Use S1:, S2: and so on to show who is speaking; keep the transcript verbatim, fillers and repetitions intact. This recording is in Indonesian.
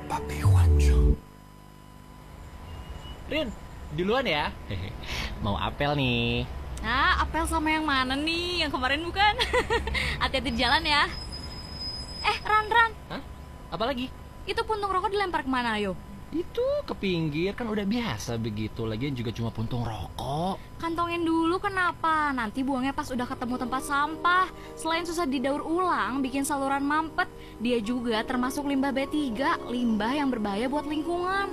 S1: 怕被换成。
S2: Rin, duluan ya. Mau apel nih.
S3: Nah, apel sama yang mana nih? Yang kemarin bukan? Hati-hati di jalan ya. Eh, Ran, Ran.
S2: Hah? Apa lagi?
S3: Itu puntung rokok dilempar kemana, ayo?
S2: Itu ke pinggir, kan udah biasa begitu. Lagian juga cuma puntung rokok.
S3: Kantongin dulu kenapa? Nanti buangnya pas udah ketemu tempat sampah. Selain susah didaur ulang, bikin saluran mampet, dia juga termasuk limbah B tiga, limbah yang berbahaya buat lingkungan.